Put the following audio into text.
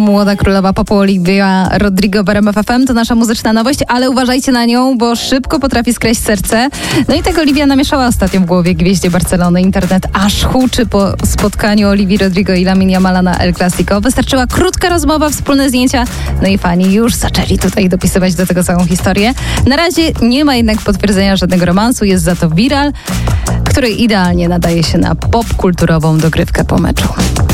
młoda królowa popu Olivia Rodrigo w RMF FM. To nasza muzyczna nowość, ale uważajcie na nią, bo szybko potrafi skraść serce. No i tak Olivia namieszała ostatnio w głowie gwieździe Barcelony. Internet aż huczy po spotkaniu Olivii Rodrigo i Lamine Yamala na El Clasico. Wystarczyła krótka rozmowa, wspólne zdjęcia, no i fani już zaczęli tutaj dopisywać do tego całą historię. Na razie nie ma jednak potwierdzenia żadnego romansu, jest za to viral, który idealnie nadaje się na popkulturową dogrywkę po meczu.